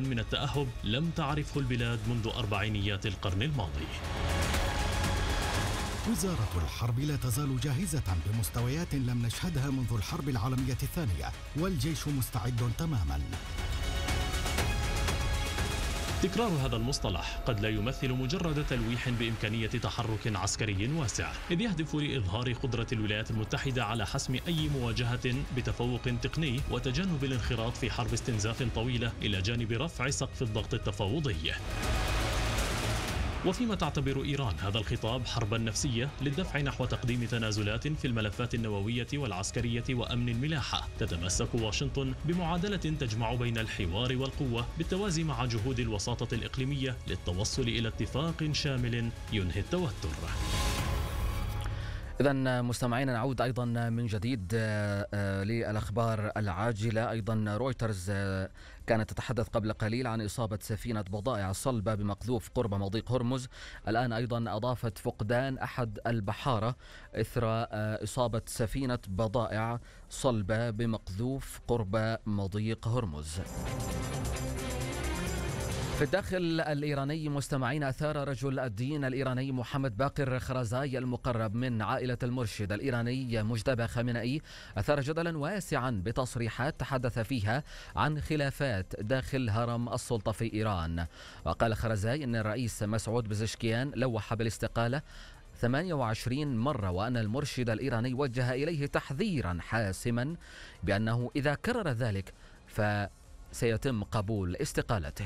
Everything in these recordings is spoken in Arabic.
من التأهب لم تعرفه البلاد منذ أربعينيات القرن الماضي. وزارة الحرب لا تزال جاهزة بمستويات لم نشهدها منذ الحرب العالمية الثانية، والجيش مستعد تماما. تكرار هذا المصطلح قد لا يمثل مجرد تلويح بإمكانية تحرك عسكري واسع، إذ يهدف لإظهار قدرة الولايات المتحدة على حسم أي مواجهة بتفوق تقني وتجنب الانخراط في حرب استنزاف طويلة، إلى جانب رفع سقف الضغط التفاوضي. وفيما تعتبر إيران هذا الخطاب حربا نفسية للدفع نحو تقديم تنازلات في الملفات النووية والعسكرية وأمن الملاحة، تتمسك واشنطن بمعادلة تجمع بين الحوار والقوة بالتوازي مع جهود الوساطة الإقليمية للتوصل إلى اتفاق شامل ينهي التوتر. إذن مستمعينا، نعود أيضا من جديد للأخبار العاجلة. أيضا رويترز كانت تتحدث قبل قليل عن إصابة سفينة بضائع صلبة بمقذوف قرب مضيق هرمز. الآن أيضا أضافت فقدان أحد البحارة إثر إصابة سفينة بضائع صلبة بمقذوف قرب مضيق هرمز. في الداخل الإيراني مستمعين، أثار رجل الدين الإيراني محمد باقر خرزاي المقرب من عائلة المرشد الإيراني مجتبى خامنئي أثار جدلا واسعا بتصريحات تحدث فيها عن خلافات داخل هرم السلطة في إيران. وقال خرزاي أن الرئيس مسعود بزشكيان لوح بالاستقالة 28 مرة، وأن المرشد الإيراني وجه إليه تحذيرا حاسما بأنه إذا كرر ذلك فسيتم قبول استقالته.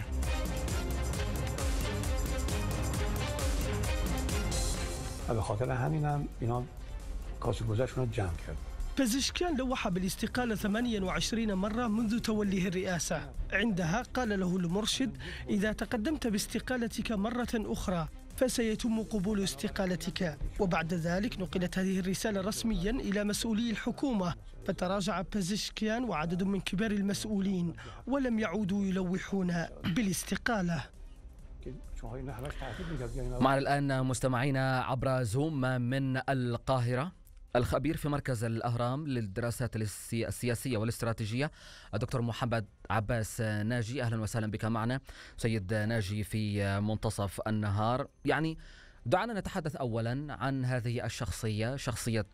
به خاطر همینم اینا کاسه گذشتون رو جمع کرد. بزشكيان لوح بالاستقالة 28 مرة منذ توليه الرئاسة. عندها قال له المرشد: إذا تقدمت باستقالتك مرة أخرى فسيتم قبول استقالتك. وبعد ذلك نقلت هذه الرسالة رسميا إلى مسؤولي الحكومة، فتراجع بزشكيان وعدد من كبار المسؤولين ولم يعودوا يلوحون بالاستقالة. معنا الآن مستمعينا عبر زوم من القاهرة الخبير في مركز الأهرام للدراسات السياسية والاستراتيجية الدكتور محمد عباس ناجي. أهلا وسهلا بك معنا سيد ناجي في منتصف النهار. يعني دعنا نتحدث أولا عن هذه الشخصية، شخصية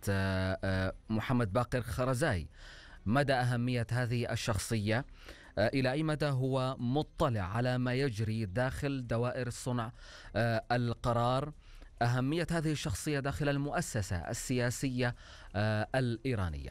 محمد باقر خرزاي. مدى أهمية هذه الشخصية؟ إلى أي مدى هو مطلع على ما يجري داخل دوائر صنع القرار؟ أهمية هذه الشخصية داخل المؤسسة السياسية الإيرانية.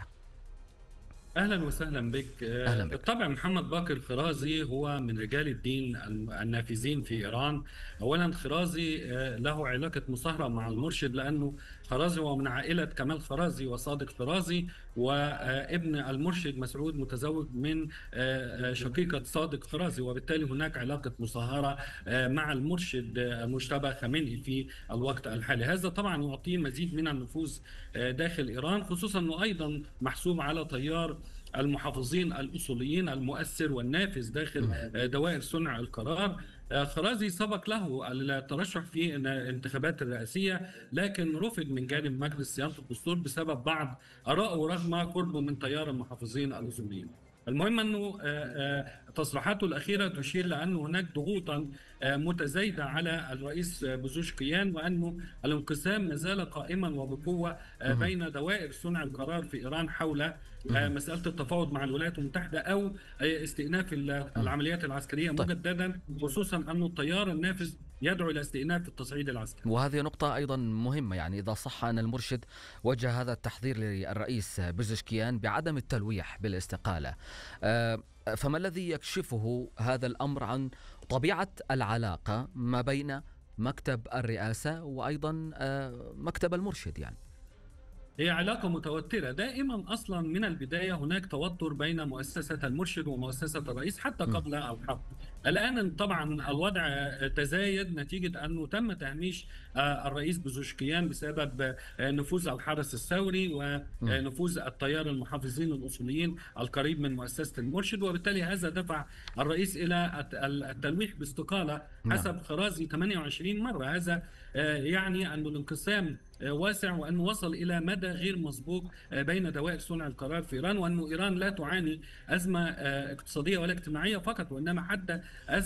أهلا وسهلا بك. بالطبع محمد باقر خرازي هو من رجال الدين النافذين في إيران. أولا خرازي له علاقة مصاهرة مع المرشد، لأنه خرازي هو من عائلة كمال خرازي وصادق خرازي، وابن المرشد مسعود متزوج من شقيقة صادق خرازي، وبالتالي هناك علاقة مصاهرة مع المرشد مجتبى خامنئي في الوقت الحالي. هذا طبعا يعطيه مزيد من النفوذ داخل إيران، خصوصا أنه أيضا محسوب على تيار المحافظين الأصوليين المؤثر والنافذ داخل دوائر صنع القرار. خرازي سبق له الترشح في الانتخابات الرئاسية، لكن رفض من جانب مجلس صيانة الدستور بسبب بعض آرائه رغم قربه من تيار المحافظين الأصوليين. المهم أنه تصريحاته الأخيرة تشير لأن هناك ضغوطا متزايدة على الرئيس بزشكيان، وأنه الانقسام ما زال قائما وبقوة بين دوائر صنع القرار في إيران حول مسألة التفاوض مع الولايات المتحدة أو استئناف العمليات العسكرية مجددا، خصوصا أن التيار النافذ يدعو إلى استئناف التصعيد العسكري. وهذه نقطة أيضا مهمة، يعني إذا صح أن المرشد وجه هذا التحذير للرئيس بزشكيان بعدم التلويح بالاستقالة، فما الذي يكشفه هذا الأمر عن طبيعة العلاقة ما بين مكتب الرئاسة وأيضا مكتب المرشد؟ يعني هي علاقة متوترة دائما. أصلا من البداية هناك توتر بين مؤسسة المرشد ومؤسسة الرئيس حتى قبل الحرب. الآن طبعا الوضع تزايد نتيجة أنه تم تهميش الرئيس بزشكيان بسبب نفوذ الحرس الثوري ونفوذ التيار المحافظين الأصوليين القريب من مؤسسة المرشد، وبالتالي هذا دفع الرئيس إلى التلويح باستقالة حسب خرازي 28 مرة. هذا يعني أن الانقسام واسع، وأنه وصل إلى مدى غير مسبوق بين دوائر صنع القرار في إيران، وأنه إيران لا تعاني أزمة اقتصادية ولا اجتماعية فقط، وإنما حتى أزمة